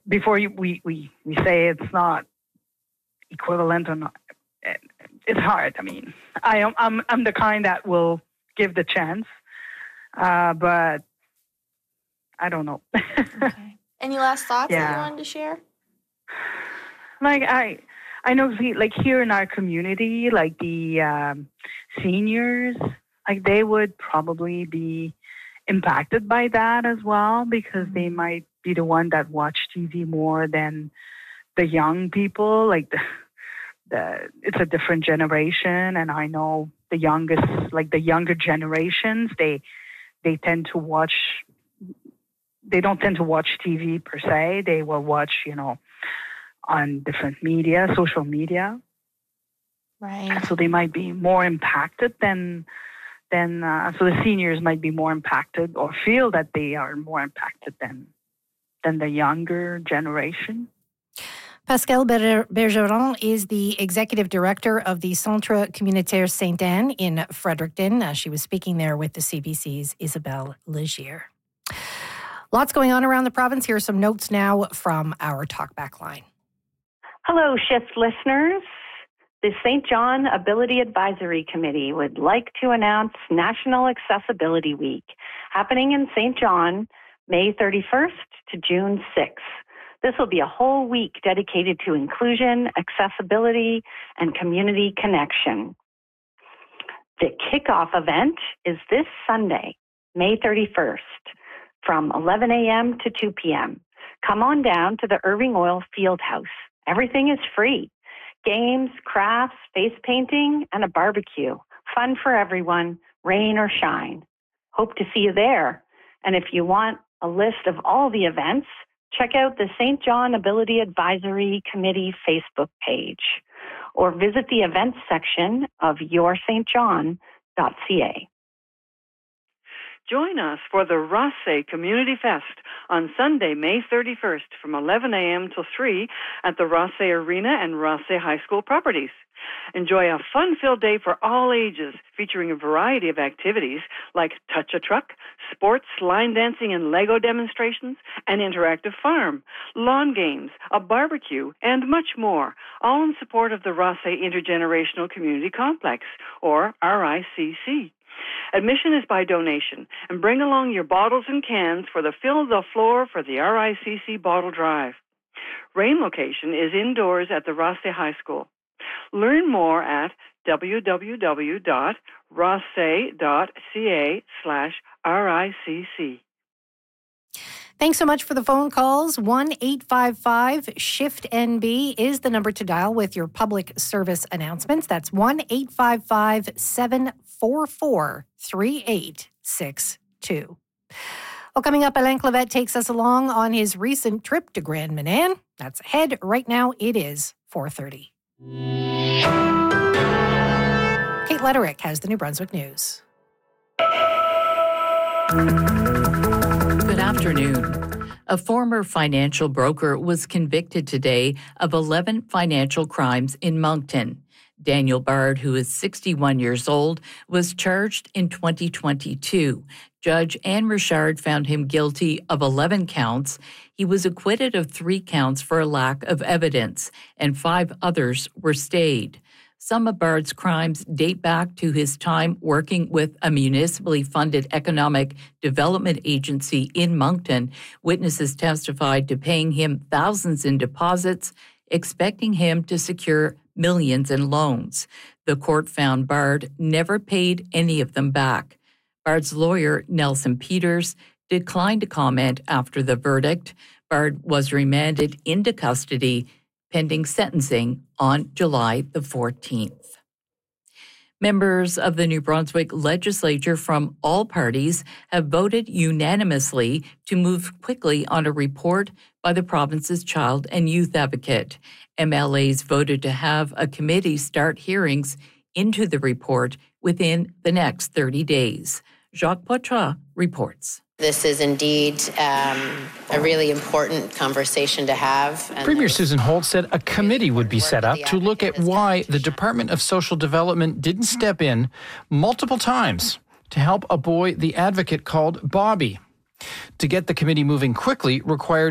before we say it's not equivalent or not, it's hard. I mean, I'm the kind that will give the chance, but I don't know. Okay. Any last thoughts that you wanted to share? Like I know, like here in our community, like the seniors, like they would probably be impacted by that as well, because they might be the one that watch TV more than the young people. Like it's a different generation, and I know the younger generations, they tend to watch. They don't tend to watch TV per se. They will watch, on different media, social media. Right. So they might be more impacted than so the seniors might be more impacted or feel that they are more impacted than the younger generation. Pascale Bergeron is the executive director of the Centre Communautaire Sainte-Anne in Fredericton. She was speaking there with the CBC's Isabelle Legier. Lots going on around the province. Here are some notes now from our Talkback line. Hello, Shift listeners. The St. John Ability Advisory Committee would like to announce National Accessibility Week, happening in St. John, May 31st to June 6th. This will be a whole week dedicated to inclusion, accessibility, and community connection. The kickoff event is this Sunday, May 31st, from 11 a.m. to 2 p.m. Come on down to the Irving Oil Fieldhouse. Everything is free. Games, crafts, face painting, and a barbecue. Fun for everyone, rain or shine. Hope to see you there. And if you want a list of all the events, check out the St. John Ability Advisory Committee Facebook page or visit the events section of yourstjohn.ca. Join us for the Rothsay Community Fest on Sunday, May 31st from 11 a.m. till 3 at the Rothsay Arena and Rothsay High School properties. Enjoy a fun-filled day for all ages, featuring a variety of activities like Touch a Truck, sports, line dancing and Lego demonstrations, an interactive farm, lawn games, a barbecue, and much more, all in support of the Rothsay Intergenerational Community Complex, or RICC. Admission is by donation, and bring along your bottles and cans for the Fill the Floor for the RICC Bottle Drive. Rain location is indoors at the Rothsay High School. Learn more at www.rothsay.ca/RICC. Thanks so much for the phone calls. 1-855-SHIFT-NB is the number to dial with your public service announcements. That's 1-855-744-3862. Well, coming up, Alain Clavette takes us along on his recent trip to Grand Manan. That's ahead. Right now, it is 4:30. Kate Letterick has the New Brunswick News. Good afternoon. A former financial broker was convicted today of 11 financial crimes in Moncton. Daniel Bard, who is 61 years old, was charged in 2022. Judge Anne Richard found him guilty of 11 counts. He was acquitted of 3 counts for a lack of evidence, and 5 others were stayed. Some of Bard's crimes date back to his time working with a municipally funded economic development agency in Moncton. Witnesses testified to paying him thousands in deposits, expecting him to secure millions in loans. The court found Bard never paid any of them back. Bard's lawyer, Nelson Peters, declined to comment after the verdict. Bard was remanded into custody pending sentencing on July the 14th. Members of the New Brunswick legislature from all parties have voted unanimously to move quickly on a report by the province's child and youth advocate. MLAs voted to have a committee start hearings into the report within the next 30 days. Jacques Poitras reports. This is indeed a really important conversation to have. Premier Susan Holt said a committee would be set up to look at why the Department of Social Development didn't step in multiple times to help a boy the advocate called Bobby. To get the committee moving quickly required